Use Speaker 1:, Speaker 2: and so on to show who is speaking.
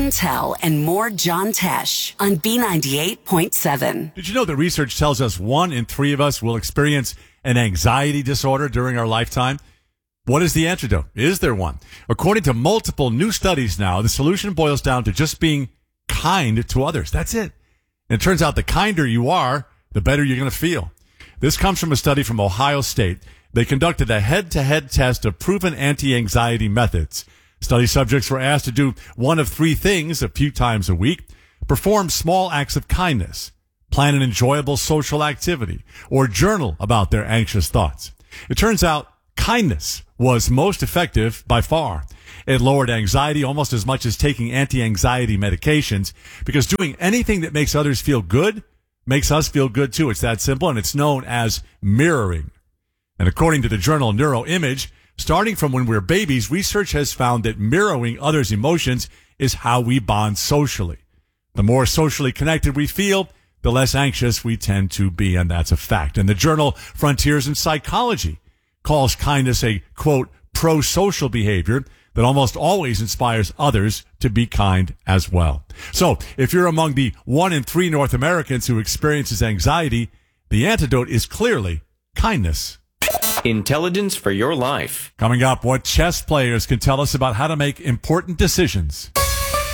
Speaker 1: and Tell and more John Tesh on B98.7.
Speaker 2: Did you know that research tells us 1 in 3 of us will experience an anxiety disorder during our lifetime? What is the antidote? Is there one? According to multiple new studies now, the solution boils down to just being kind to others. That's it. And it turns out the kinder you are, the better you're going to feel. This comes from a study from Ohio State. They conducted a head-to-head test of proven anti-anxiety methods. Study subjects were asked to do one of 3 things a few times a week: perform small acts of kindness, plan an enjoyable social activity, or journal about their anxious thoughts. It turns out kindness was most effective by far. It lowered anxiety almost as much as taking anti-anxiety medications, because doing anything that makes others feel good makes us feel good too. It's that simple, and it's known as mirroring. And according to the journal Neuroimage, starting from when we're babies, research has found that mirroring others' emotions is how we bond socially. The more socially connected we feel, the less anxious we tend to be, and that's a fact. And the journal Frontiers in Psychology calls kindness a, quote, pro-social behavior that almost always inspires others to be kind as well. So, if you're among the 1 in 3 North Americans who experiences anxiety, the antidote is clearly kindness.
Speaker 3: Intelligence for your life.
Speaker 2: Coming up, what chess players can tell us about how to make important decisions.